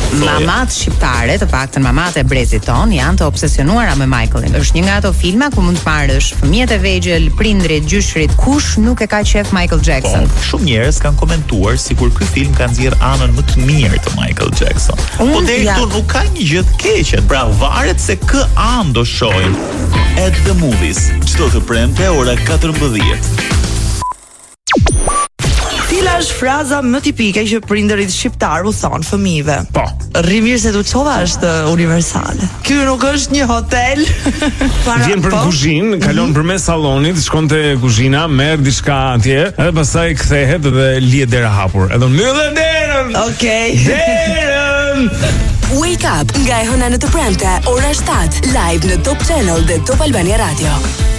Mamat shqiptare, të paktën mamat e brezit ton, janë të obsesionuara me Michaelin. Është një nga ato filma ku mund të marrësh fëmijët e vegjël, prindrit, gjyshrit, kush nuk e ka qef Michael Jackson. Shumë njerëz kanë komentuar sikur ky film ka nxjerr anën më të mirë të Michael Jackson. Po deri këtu nuk ka një gjë të keqe. Pra varet se kë anë do shohim. At the Movies, çdo të premte ora 14. Cila është fraza më tipike që prindërit shqiptar u thon fëmijëve? Po. Rri mirë se tu çova është universale. Ky nuk është një hotel. Vjen për kuzhinë, kalon përmes sallonit, shkon te kuzhina, merr diçka atje, edhe pastaj kthehet dhe lihet dera hapur. Edhe mbyll derën. Okej. Derën. Wake Up nga e hëna në të premte, ora 7, live në Top Channel dhe Top Albania Radio.